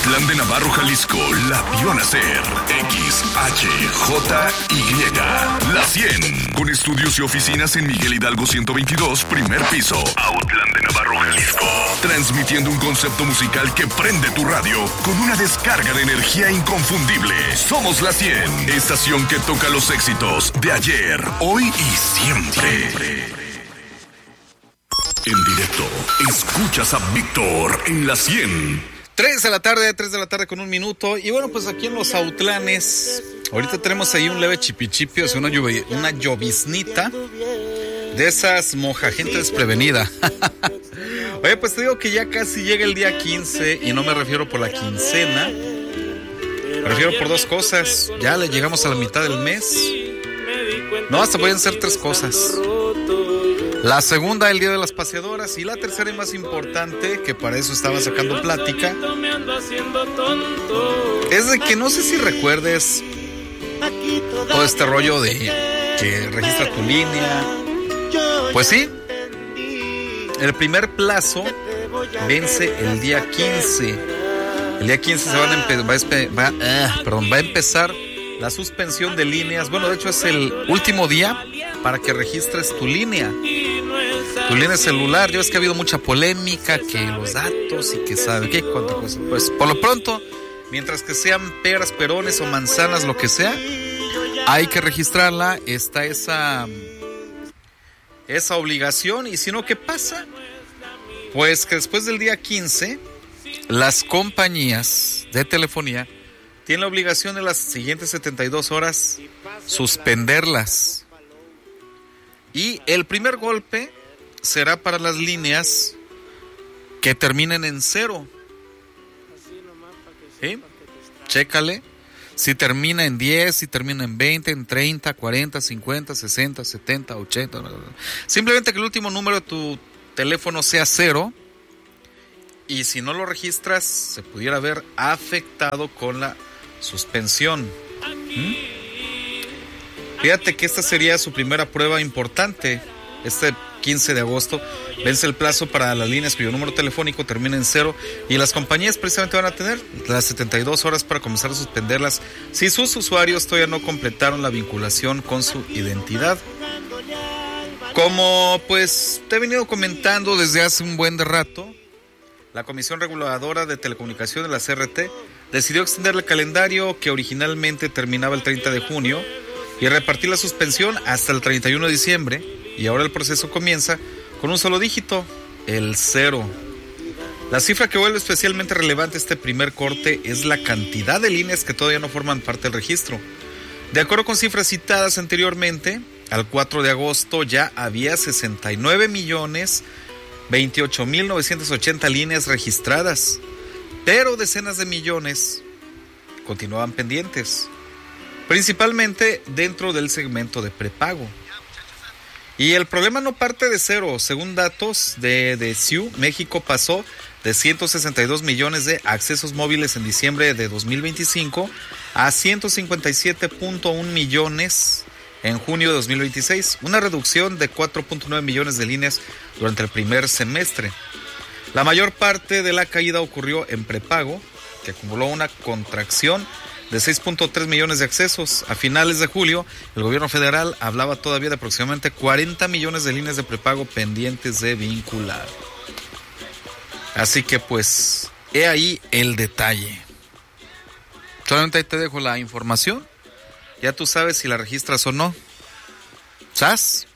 Autlán de Navarro, Jalisco, la vio nacer. XHJY, La 100. Con estudios y oficinas en Miguel Hidalgo 122, primer piso. Autlán de Navarro, Jalisco. Transmitiendo un concepto musical que prende tu radio con una descarga de energía inconfundible. Somos La 100, estación que toca los éxitos de ayer, hoy y siempre. En directo, escuchas a Víctor en La 100. 3 de la tarde con 1 minuto. Y bueno, pues aquí en los Autlanes, ahorita tenemos ahí un leve chipichipi, o sea, una lloviznita de esas moja gente desprevenida. Oye, pues te digo que ya casi llega el día 15, y no me refiero por la quincena, me refiero por dos cosas. Ya le llegamos a la mitad del mes. No, hasta pueden ser 3 cosas. La segunda, el Día de las Paseadoras, y la tercera y más importante, que para eso estaba sacando plática, es de que no sé si recuerdes todo este rollo de que registra tu línea. Pues sí, el primer plazo vence el día 15. El día 15 va a empezar la suspensión de líneas. Bueno, de hecho es el último día para que registres tu línea celular. Ya ves que ha habido mucha polémica, que los datos y que sabe qué, cuánta cosa. Pues por lo pronto, mientras que sean peras, perones o manzanas, lo que sea, hay que registrarla. Está esa obligación. Y si no, ¿qué pasa? Pues que después del día 15, las compañías de telefonía tienen la obligación de las siguientes 72 horas suspenderlas. Y el primer golpe será para las líneas que terminen en 0. ¿Sí? Chécale. Si termina en 10, si termina en 20, en 30, 40, 50, 60, 70, 80. Simplemente que el último número de tu teléfono sea 0. Y si no lo registras, se pudiera ver afectado con la suspensión. Fíjate que esta sería su primera prueba importante. Este 15 de agosto vence el plazo para las líneas cuyo número telefónico termina en 0, y las compañías precisamente van a tener las 72 horas para comenzar a suspenderlas si sus usuarios todavía no completaron la vinculación con su identidad. Como pues te he venido comentando desde hace un buen de rato, la Comisión Reguladora de Telecomunicaciones, la CRT, decidió extender el calendario que originalmente terminaba el 30 de junio y repartir la suspensión hasta el 31 de diciembre, y ahora el proceso comienza con un solo dígito, el 0. La cifra que vuelve especialmente relevante este primer corte es la cantidad de líneas que todavía no forman parte del registro. De acuerdo con cifras citadas anteriormente, al 4 de agosto ya había 69.028.980 líneas registradas, pero decenas de millones continuaban pendientes, principalmente dentro del segmento de prepago. Y el problema no parte de 0. Según datos de CIU, México pasó de 162 millones de accesos móviles en diciembre de 2025 a 157.1 millones en junio de 2026, una reducción de 4.9 millones de líneas durante el primer semestre. La mayor parte de la caída ocurrió en prepago, que acumuló una contracción de 6.3 millones de accesos. A finales de julio, el gobierno federal hablaba todavía de aproximadamente 40 millones de líneas de prepago pendientes de vincular. Así que pues, he ahí el detalle. Solamente ahí te dejo la información. Ya tú sabes si la registras o no. ¿Sabes?